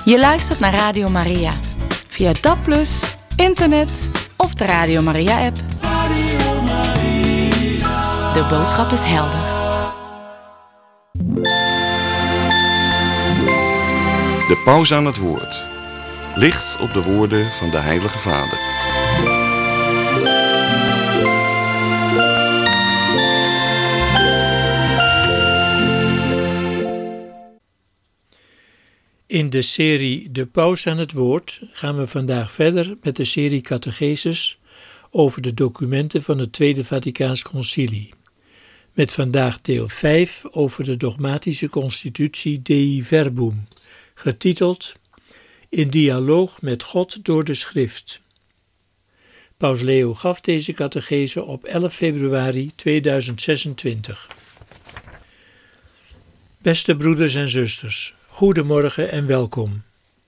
Je luistert naar Radio Maria. Via DAB+, internet of de Radio Maria-app. Radio Maria. De boodschap is helder. De paus aan het woord. Licht op de woorden van de Heilige Vader. In de serie De Paus aan het Woord gaan we vandaag verder met de serie Catecheses over de documenten van het Tweede Vaticaans Concilie. Met vandaag deel 5 over de dogmatische constitutie Dei Verbum, getiteld In dialoog met God door de Schrift. Paus Leo gaf deze catechese op 11 februari 2026. Beste broeders en zusters, goedemorgen en welkom.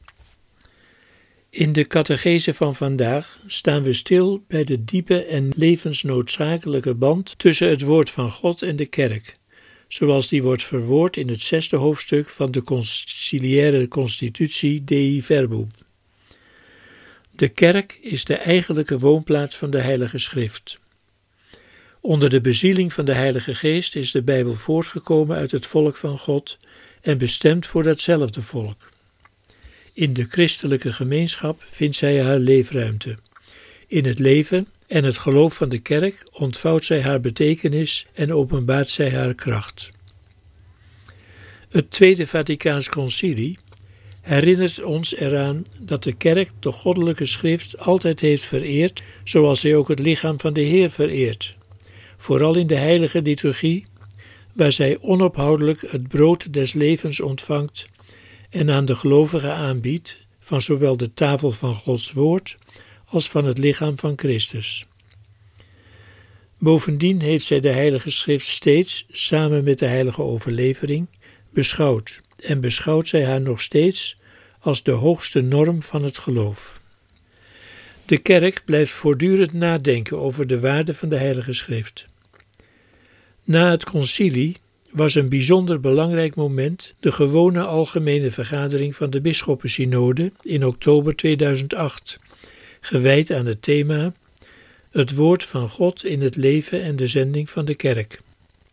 In de catechese van vandaag staan we stil bij de diepe en levensnoodzakelijke band tussen het woord van God en de kerk, zoals die wordt verwoord in het 6e hoofdstuk van de conciliaire constitutie Dei Verbum. De kerk is de eigenlijke woonplaats van de Heilige Schrift. Onder de bezieling van de Heilige Geest is de Bijbel voortgekomen uit het volk van God en bestemd voor datzelfde volk. In de christelijke gemeenschap vindt zij haar leefruimte. In het leven en het geloof van de kerk ontvouwt zij haar betekenis en openbaart zij haar kracht. Het Tweede Vaticaans Concilie herinnert ons eraan dat de kerk de goddelijke schrift altijd heeft vereerd, zoals zij ook het lichaam van de Heer vereert. Vooral in de heilige liturgie, waar zij onophoudelijk het brood des levens ontvangt en aan de gelovigen aanbiedt van zowel de tafel van Gods woord als van het lichaam van Christus. Bovendien heeft zij de heilige schrift steeds, samen met de heilige overlevering, beschouwd en beschouwt zij haar nog steeds als de hoogste norm van het geloof. De kerk blijft voortdurend nadenken over de waarde van de heilige schrift. Na het concilie was een bijzonder belangrijk moment de gewone algemene vergadering van de bisschoppensynode in oktober 2008, gewijd aan het thema Het woord van God in het leven en de zending van de kerk.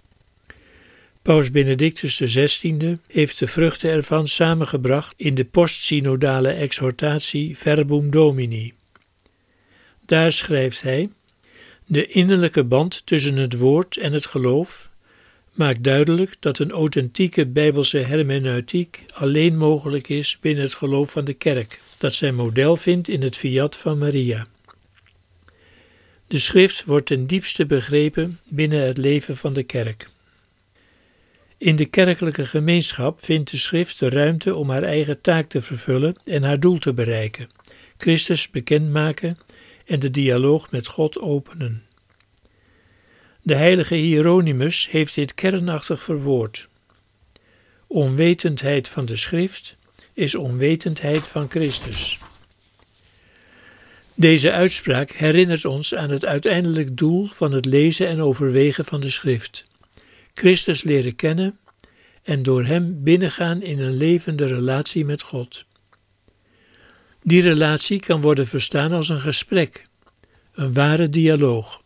Paus Benedictus XVI heeft de vruchten ervan samengebracht in de postsynodale exhortatie Verbum Domini. Daar schrijft hij: De innerlijke band tussen het woord en het geloof maakt duidelijk dat een authentieke bijbelse hermeneutiek alleen mogelijk is binnen het geloof van de kerk, dat zijn model vindt in het fiat van Maria. De schrift wordt ten diepste begrepen binnen het leven van de kerk. In de kerkelijke gemeenschap vindt de schrift de ruimte om haar eigen taak te vervullen en haar doel te bereiken, Christus bekendmaken en de dialoog met God openen. De heilige Hieronymus heeft dit kernachtig verwoord. Onwetendheid van de schrift is onwetendheid van Christus. Deze uitspraak herinnert ons aan het uiteindelijk doel van het lezen en overwegen van de schrift. Christus leren kennen en door hem binnengaan in een levende relatie met God. Die relatie kan worden verstaan als een gesprek, een ware dialoog.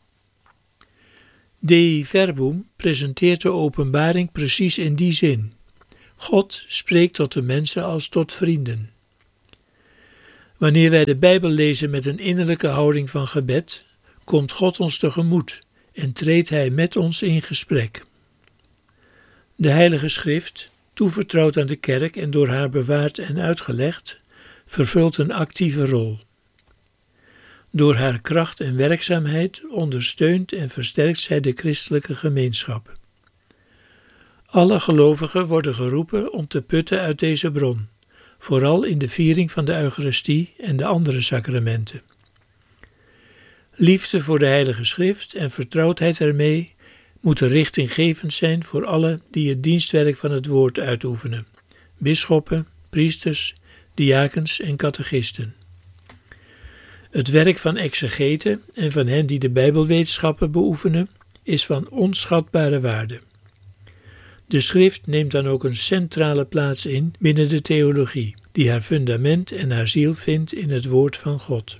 Dei Verbum presenteert de openbaring precies in die zin. God spreekt tot de mensen als tot vrienden. Wanneer wij de Bijbel lezen met een innerlijke houding van gebed, komt God ons tegemoet en treedt Hij met ons in gesprek. De Heilige Schrift, toevertrouwd aan de kerk en door haar bewaard en uitgelegd, vervult een actieve rol. Door haar kracht en werkzaamheid ondersteunt en versterkt zij de christelijke gemeenschap. Alle gelovigen worden geroepen om te putten uit deze bron, vooral in de viering van de Eucharistie en de andere sacramenten. Liefde voor de Heilige Schrift en vertrouwdheid ermee moeten richtinggevend zijn voor allen die het dienstwerk van het woord uitoefenen: bisschoppen, priesters, diakens en catechisten. Het werk van exegeten en van hen die de Bijbelwetenschappen beoefenen is van onschatbare waarde. De schrift neemt dan ook een centrale plaats in binnen de theologie. die haar fundament en haar ziel vindt in het woord van God.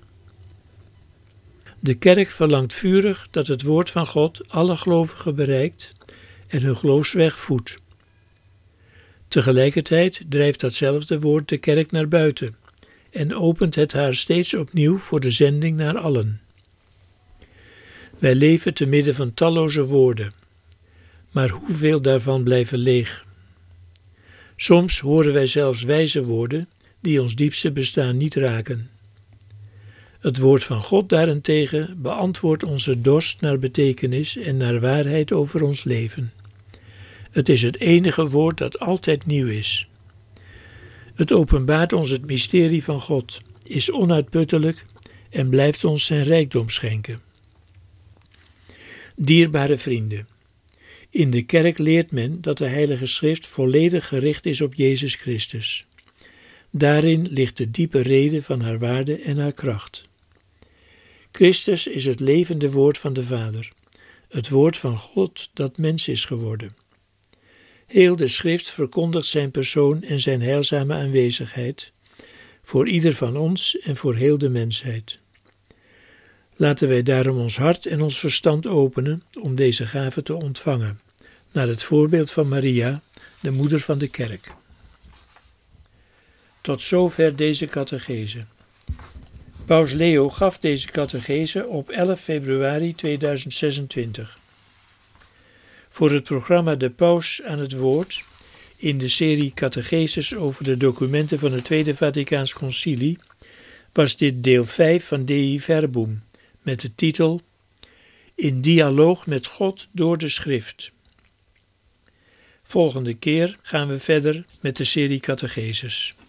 De kerk verlangt vurig dat het woord van God alle gelovigen bereikt en hun geloofsweg voedt. Tegelijkertijd drijft datzelfde woord de kerk naar buiten en opent het haar steeds opnieuw voor de zending naar allen. Wij leven te midden van talloze woorden, maar hoeveel daarvan blijven leeg? Soms horen wij zelfs wijze woorden die ons diepste bestaan niet raken. Het woord van God daarentegen beantwoordt onze dorst naar betekenis en naar waarheid over ons leven. Het is het enige woord dat altijd nieuw is. Het openbaart ons het mysterie van God, is onuitputtelijk en blijft ons zijn rijkdom schenken. Dierbare vrienden, in de kerk leert men dat de Heilige Schrift volledig gericht is op Jezus Christus. Daarin ligt de diepe reden van haar waarde en haar kracht. Christus is het levende woord van de Vader, het woord van God dat mens is geworden. Heel de Schrift verkondigt zijn persoon en zijn heilzame aanwezigheid, voor ieder van ons en voor heel de mensheid. Laten wij daarom ons hart en ons verstand openen om deze gave te ontvangen, naar het voorbeeld van Maria, de moeder van de kerk. Tot zover deze catechese. Paus Leo gaf deze catechese op 11 februari 2026. Voor het programma De Paus aan het Woord, in de serie catecheses over de documenten van het Tweede Vaticaans Concilie, was dit deel 5 van Dei Verbum, met de titel In dialoog met God door de Schrift. Volgende keer gaan we verder met de serie catecheses.